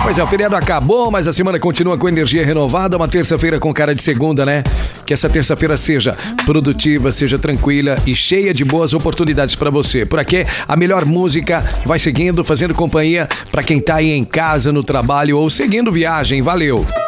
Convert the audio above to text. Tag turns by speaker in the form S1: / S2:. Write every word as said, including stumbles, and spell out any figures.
S1: Pois é, o feriado acabou, mas a semana continua com energia renovada. Uma terça-feira com cara de segunda, né? Que essa terça-feira seja produtiva, seja tranquila e cheia de boas oportunidades pra você. Por aqui, a melhor música vai seguindo, fazendo companhia pra quem tá aí em casa, no trabalho ou seguindo viagem. Valeu!